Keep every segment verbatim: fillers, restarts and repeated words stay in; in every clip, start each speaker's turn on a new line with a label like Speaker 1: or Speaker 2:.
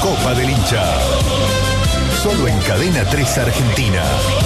Speaker 1: Copa del Hincha. Solo en Cadena tres Argentina.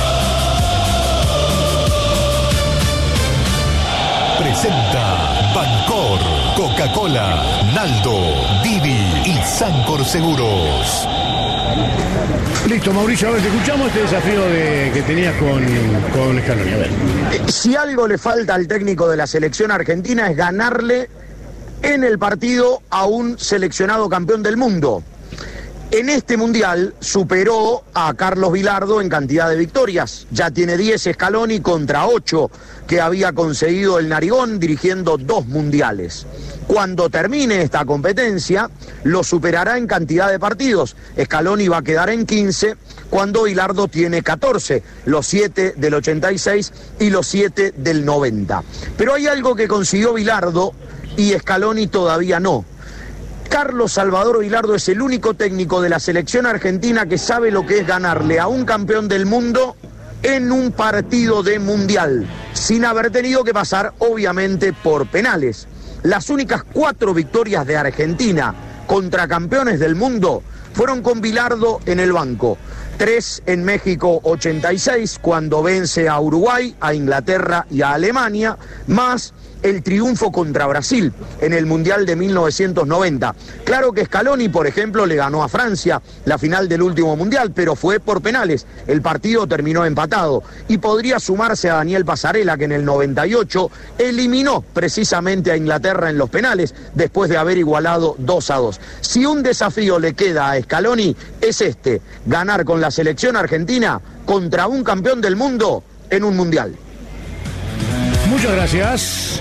Speaker 1: Presenta Bancor, Coca-Cola, Naldo, Didi y Sancor Seguros.
Speaker 2: Listo, Mauricio, a ver, te escuchamos este desafío de, que tenías con, con Scaloni. A ver.
Speaker 3: Si algo le falta al técnico de la selección argentina es ganarle en el partido a un seleccionado campeón del mundo. En este mundial superó a Carlos Bilardo en cantidad de victorias. Ya tiene diez Scaloni contra ocho que había conseguido el Narigón dirigiendo dos mundiales. Cuando termine esta competencia, lo superará en cantidad de partidos. Scaloni va a quedar en quince, cuando Bilardo tiene catorce, los siete del ochenta y seis y los siete del noventa. Pero hay algo que consiguió Bilardo y Scaloni todavía no. Carlos Salvador Bilardo es el único técnico de la selección argentina que sabe lo que es ganarle a un campeón del mundo en un partido de mundial, sin haber tenido que pasar, obviamente, por penales. Las únicas cuatro victorias de Argentina contra campeones del mundo fueron con Bilardo en el banco. Tres en México ochenta y seis, cuando vence a Uruguay, a Inglaterra y a Alemania, más el triunfo contra Brasil en el Mundial de mil novecientos noventa. Claro que Scaloni, por ejemplo, le ganó a Francia la final del último Mundial, pero fue por penales. El partido terminó empatado. Y podría sumarse a Daniel Passarella, que en el noventa y ocho eliminó precisamente a Inglaterra en los penales, después de haber igualado dos a dos. Si un desafío le queda a Scaloni, es este: ganar con la selección argentina contra un campeón del mundo en un Mundial.
Speaker 2: Muchas gracias.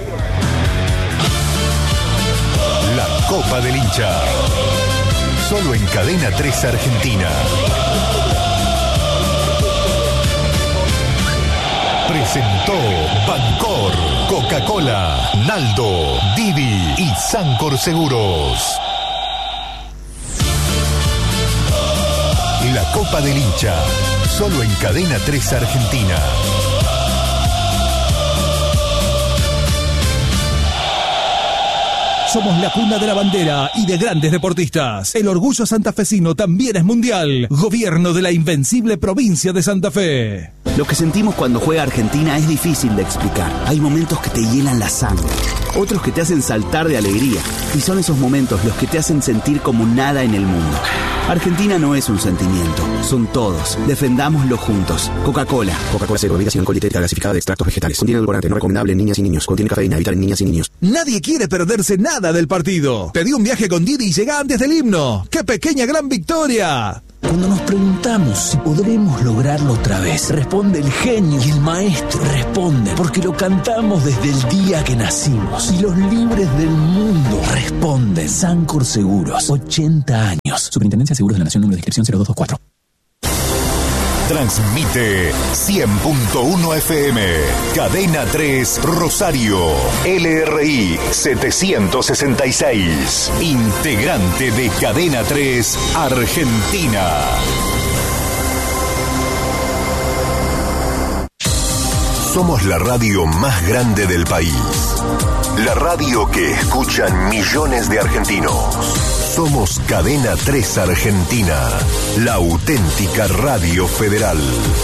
Speaker 1: La Copa del Hincha. Solo en Cadena tres Argentina. Presentó Bancor, Coca-Cola, Naldo, Didi y Sancor Seguros. La Copa del Hincha. Solo en Cadena tres Argentina.
Speaker 4: Somos la cuna de la bandera y de grandes deportistas. El orgullo santafesino también es mundial. Gobierno de la invencible provincia de Santa Fe.
Speaker 5: Lo que sentimos cuando juega Argentina es difícil de explicar. Hay momentos que te hielan la sangre, otros que te hacen saltar de alegría. Y son esos momentos los que te hacen sentir como nada en el mundo. Argentina no es un sentimiento, son todos. Defendámoslo juntos. Coca-Cola.
Speaker 6: Coca-Cola Cero, bebida sin alcohol dietética gasificada de extractos vegetales. Contiene edulcorante, no recomendable en niñas y niños. Contiene cafeína, evitar en niñas y niños.
Speaker 4: Nadie quiere perderse nada del partido. Pedí un viaje con Didi y llega antes del himno. ¡Qué pequeña gran victoria!
Speaker 7: Cuando nos preguntamos si podremos lograrlo otra vez, responde el genio y el maestro. Responde porque lo cantamos desde el día que nacimos. Y los libres del mundo responden. Sancor Seguros, ochenta años. Superintendencia de Seguros de la Nación, número de inscripción cero dos dos cuatro.
Speaker 1: Transmite cien punto uno F M, Cadena tres Rosario, L R I setecientos sesenta y seis, integrante de Cadena tres Argentina. Somos la radio más grande del país, la radio que escuchan millones de argentinos. Somos Cadena tres Argentina, la auténtica radio federal.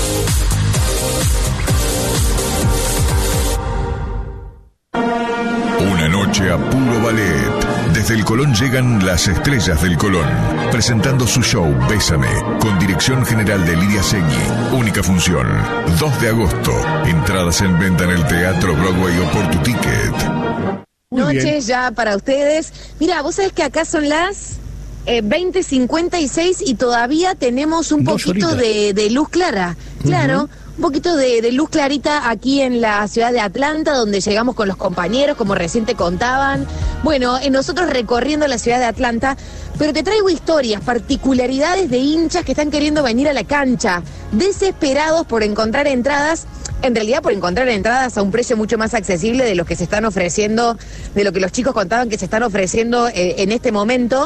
Speaker 1: Una noche a puro ballet. Desde el Colón llegan las estrellas del Colón, presentando su show Bésame, con dirección general de Lidia Segni. Única función, dos de agosto. Entradas en venta en el Teatro Broadway o por tu ticket.
Speaker 8: Noches ya para ustedes. Mira, vos sabés que acá son las eh, veinte cincuenta y seis y todavía tenemos un
Speaker 2: Dos
Speaker 8: poquito de, de luz clara. Claro, uh-huh. Un poquito de, de luz clarita aquí en la ciudad de Atlanta, donde llegamos con los compañeros, como recién te contaban. Bueno, eh, nosotros recorriendo la ciudad de Atlanta, pero te traigo historias, particularidades de hinchas que están queriendo venir a la cancha, desesperados por encontrar entradas. En realidad por encontrar entradas a un precio mucho más accesible de lo que se están ofreciendo, de lo que los chicos contaban que se están ofreciendo eh, en este momento.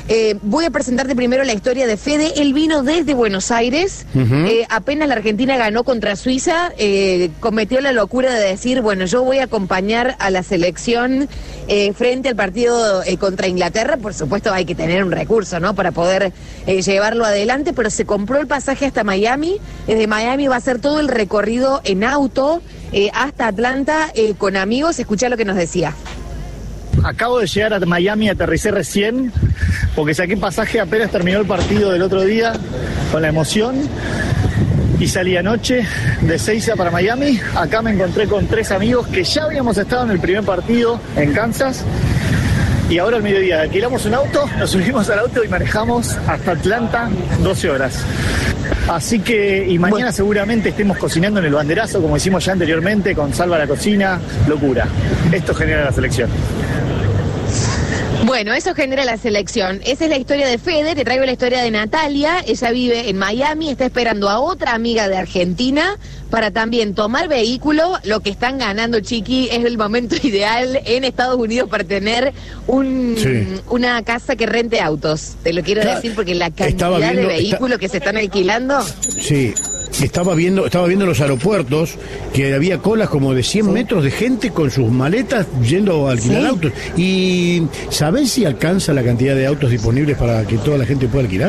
Speaker 8: Eh, voy a presentarte primero la historia de Fede. Él vino desde Buenos Aires. Uh-huh. eh, apenas la Argentina ganó contra Suiza, eh, cometió la locura de decir, bueno, yo voy a acompañar a la selección eh, frente al partido eh, contra Inglaterra. Por supuesto hay que tener un recurso, ¿no?, para poder eh, llevarlo adelante, pero se compró el pasaje hasta Miami. Desde Miami va a hacer todo el recorrido en auto eh, hasta Atlanta eh, con amigos. Escuchá lo que nos decía.
Speaker 9: Acabo de llegar a Miami, aterricé recién, porque saqué pasaje apenas terminó el partido del otro día, con la emoción, y salí anoche de Seiza para Miami. Acá me encontré con tres amigos que ya habíamos estado en el primer partido en Kansas, y ahora al mediodía alquilamos un auto, nos subimos al auto y manejamos hasta Atlanta doce horas. Así que, y mañana bueno. seguramente estemos cocinando en el banderazo, como hicimos ya anteriormente, con Salva la Cocina, locura. Esto genera la selección.
Speaker 8: Bueno, eso genera la selección. Esa es la historia de Fede. Te traigo la historia de Natalia. Ella vive en Miami, está esperando a otra amiga de Argentina para también tomar vehículo. Lo que están ganando, Chiqui, es el momento ideal en Estados Unidos para tener un, sí. una casa que rente autos. Te lo quiero claro, decir porque la cantidad viendo, de vehículos está... que se están alquilando.
Speaker 2: Sí. Estaba viendo, estaba viendo los aeropuertos que había colas como de cien sí. metros de gente con sus maletas yendo a alquilar sí. autos. ¿Y sabés si alcanza la cantidad de autos disponibles para que toda la gente pueda alquilar?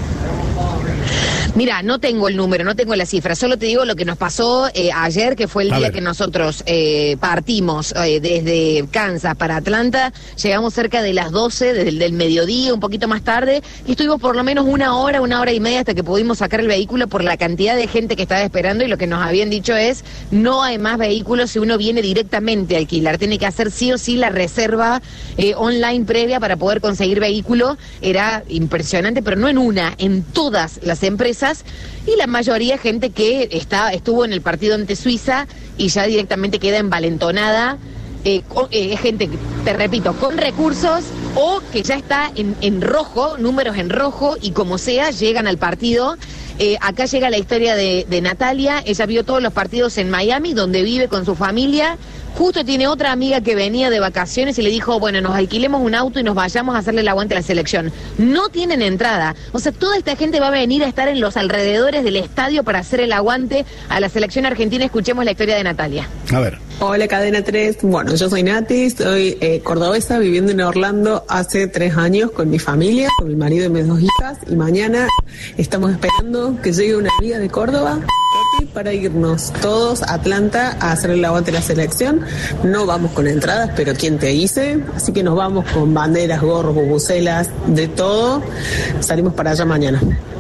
Speaker 8: Mira, no tengo el número, no tengo la cifra, solo te digo lo que nos pasó eh, ayer, que fue el a día ver. que nosotros eh, partimos eh, desde Kansas para Atlanta. Llegamos cerca de las doce, desde el del mediodía, un poquito más tarde, y estuvimos por lo menos una hora, una hora y media hasta que pudimos sacar el vehículo por la cantidad de gente que estaba esperando, y lo que nos habían dicho es, no hay más vehículos si uno viene directamente a alquilar, tiene que hacer sí o sí la reserva eh, online previa para poder conseguir vehículo. Era impresionante, pero no en una, en todas las empresas. Y la mayoría gente que está estuvo en el partido ante Suiza y ya directamente queda envalentonada, eh, eh, gente, te repito, con recursos o que ya está en, en rojo, números en rojo, y como sea, llegan al partido. Eh, acá llega la historia de, de Natalia. Ella vio todos los partidos en Miami, donde vive con su familia. Justo tiene otra amiga que venía de vacaciones y le dijo, bueno, nos alquilemos un auto y nos vayamos a hacerle el aguante a la selección. No tienen entrada. O sea, toda esta gente va a venir a estar en los alrededores del estadio para hacer el aguante a la selección argentina. Escuchemos la historia de Natalia.
Speaker 2: A ver.
Speaker 10: Hola, Cadena tres. Bueno, yo soy Nati, soy eh, cordobesa, viviendo en Orlando hace tres años con mi familia, con mi marido y mis dos hijas. Y mañana estamos esperando que llegue una amiga de Córdoba para irnos todos a Atlanta a hacer el aguante de la selección. No vamos con entradas, pero ¿quién te dice? Así que nos vamos con banderas, gorros, bubucelas, de todo. Salimos para allá mañana.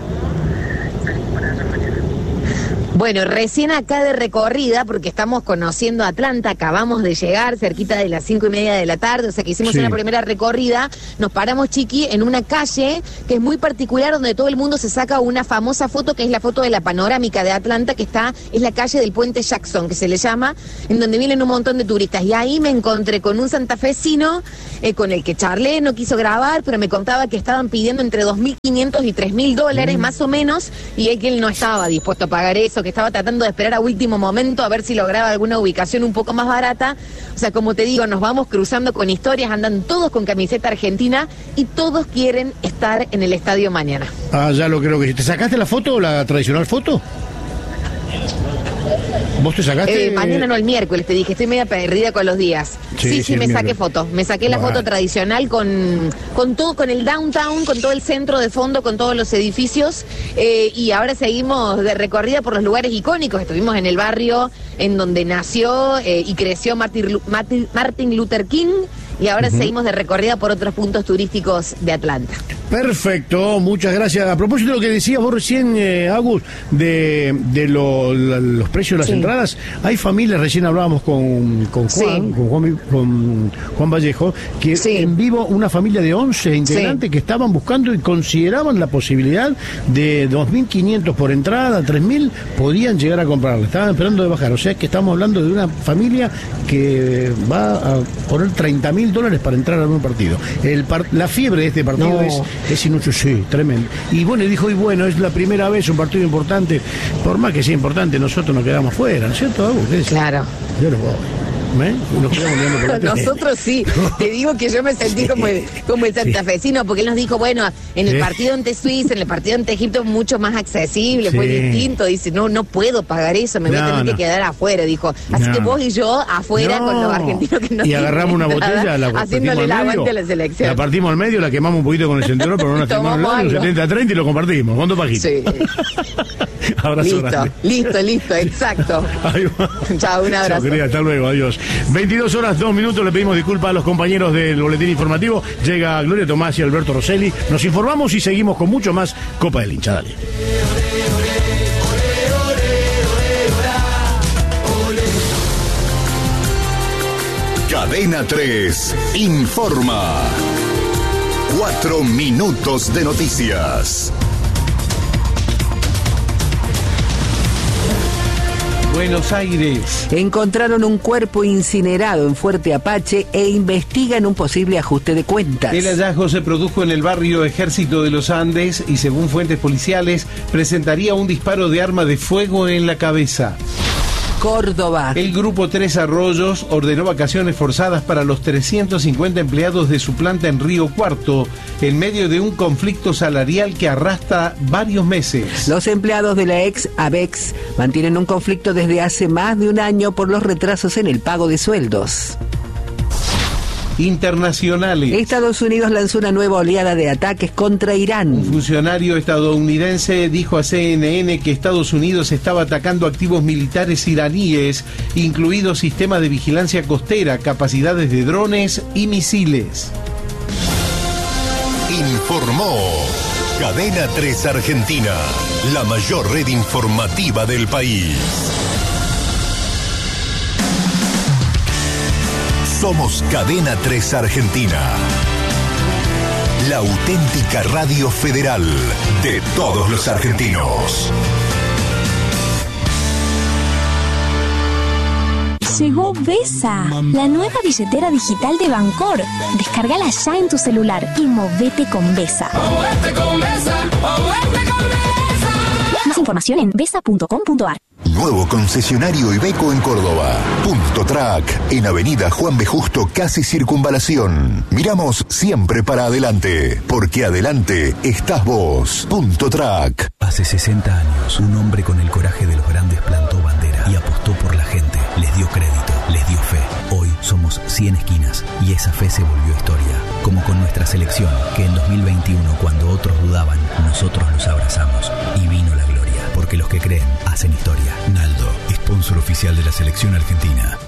Speaker 8: Bueno, recién acá de recorrida, porque estamos conociendo Atlanta, acabamos de llegar cerquita de las cinco y media de la tarde, o sea que hicimos sí. una primera recorrida, nos paramos, Chiqui, en una calle que es muy particular, donde todo el mundo se saca una famosa foto, que es la foto de la panorámica de Atlanta, que está, es la calle del Puente Jackson, que se le llama, en donde vienen un montón de turistas, y ahí me encontré con un santafesino, eh, con el que charlé, no quiso grabar, pero me contaba que estaban pidiendo entre dos mil quinientos y tres mil dólares, mm. más o menos, y es que él no estaba dispuesto a pagar eso, que estaba tratando de esperar a último momento a ver si lograba alguna ubicación un poco más barata. O sea, como te digo, nos vamos cruzando con historias, andan todos con camiseta argentina y todos quieren estar en el estadio mañana.
Speaker 2: Ah, ya lo creo que sí. ¿Te sacaste la foto, la tradicional foto? ¿Vos te sacaste?
Speaker 8: Eh, mañana no, el miércoles, te dije, estoy media perdida con los días. Sí, sí, sí, sí me saqué foto. Me saqué la bueno. foto tradicional con, con todo, con el downtown, con todo el centro de fondo, con todos los edificios. Eh, y ahora seguimos de recorrida por los lugares icónicos. Estuvimos en el barrio en donde nació eh, y creció Martin, Martin, Martin Luther King. Y ahora uh-huh. seguimos de recorrida por otros puntos turísticos de Atlanta.
Speaker 2: Perfecto, muchas gracias. A propósito de lo que decías vos recién, eh, Agus, de, de lo, la, los precios de las sí. entradas, hay familias, recién hablábamos con, con Juan, sí. con, Juan con Juan Vallejo, que sí. en vivo una familia de once integrantes sí. que estaban buscando y consideraban la posibilidad de dos mil quinientos por entrada, tres mil, podían llegar a comprarla. Estaban esperando de bajar. O sea, es que estamos hablando de una familia que va a poner treinta mil dólares para entrar a un partido. El par la fiebre de este partido no. es, es inusual, sí, tremendo. Y bueno, dijo, y bueno, es la primera vez un partido importante, por más que sea importante, nosotros nos quedamos fuera, ¿no es cierto, Agus?
Speaker 8: Claro.
Speaker 2: Yo no voy. ¿Eh? Nos quedamos mirando por la tele.
Speaker 8: Nosotros sí. Te digo que yo me sentí sí. como, el, como el santafesino, porque él nos dijo, bueno, en el sí. partido ante Suiza, en el partido ante Egipto, mucho más accesible, sí. fue distinto. Dice, no, no puedo pagar eso, me voy no, a tener no. que quedar afuera. Dijo, así no. que vos y yo afuera no. con los argentinos que no
Speaker 2: y agarramos una botella, la
Speaker 8: haciéndole la aguante a la selección.
Speaker 2: La partimos al medio, la quemamos un poquito con el centro, pero no la quemamos al lado, setenta a treinta y lo compartimos, con dos pajitos. Sí. Abrazo
Speaker 8: listo,
Speaker 2: grande.
Speaker 8: listo, listo, exacto. Chao, un abrazo. Chao,
Speaker 2: querida, hasta luego, adiós. veintidós horas, dos minutos, le pedimos disculpas a los compañeros del boletín informativo. Llega Gloria Tomás y Alberto Rosselli. Nos informamos y seguimos con mucho más Copa del Hincha. Dale.
Speaker 1: Cadena tres informa. Cuatro minutos de noticias.
Speaker 11: Buenos Aires.
Speaker 12: Encontraron un cuerpo incinerado en Fuerte Apache e investigan un posible ajuste de cuentas.
Speaker 11: El hallazgo se produjo en el barrio Ejército de los Andes y, según fuentes policiales, presentaría un disparo de arma de fuego en la cabeza.
Speaker 12: Córdoba.
Speaker 11: El Grupo Tres Arroyos ordenó vacaciones forzadas para los trescientos cincuenta empleados de su planta en Río Cuarto, en medio de un conflicto salarial que arrastra varios meses.
Speaker 12: Los empleados de la ex ABEX mantienen un conflicto desde hace más de un año por los retrasos en el pago de sueldos.
Speaker 11: Internacionales.
Speaker 12: Estados Unidos lanzó una nueva oleada de ataques contra Irán.
Speaker 11: Un funcionario estadounidense dijo a C N N que Estados Unidos estaba atacando activos militares iraníes, incluidos sistemas de vigilancia costera, capacidades de drones y misiles.
Speaker 1: Informó Cadena tres Argentina, la mayor red informativa del país. Somos Cadena tres Argentina, la auténtica radio federal de todos los argentinos.
Speaker 13: Llegó Vesa, la nueva billetera digital de Bancor. Descárgala ya en tu celular y movete con Vesa. Movete con Vesa, movete con Vesa. Más información en vesa punto com punto ar.
Speaker 1: Nuevo concesionario Iveco en Córdoba. Punto Track, en Avenida Juan B. Justo, casi Circunvalación. Miramos siempre para adelante, porque adelante estás vos. Punto Track.
Speaker 14: Hace sesenta años, un hombre con el coraje de los grandes plantó bandera y apostó por la gente. Les dio crédito, les dio fe. Hoy somos cien esquinas y esa fe se volvió historia. Como con nuestra selección, que en dos mil veintiuno, cuando otros dudaban, nosotros los abrazamos y vino la gloria. Porque los que creen hacen historia.
Speaker 1: Naldo, sponsor oficial de la selección argentina.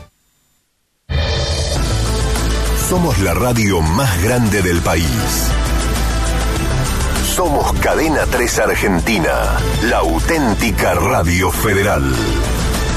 Speaker 1: Somos la radio más grande del país. Somos Cadena tres Argentina, la auténtica radio federal.